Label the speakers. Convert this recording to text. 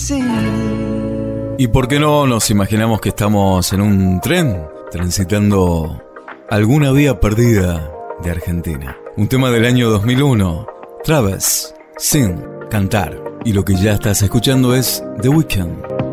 Speaker 1: ¿Y por qué no nos imaginamos que estamos en un tren transitando alguna vía perdida de Argentina? Un tema del año 2001, Travis, Sing, Cantar. Y lo que ya estás escuchando es The Weeknd.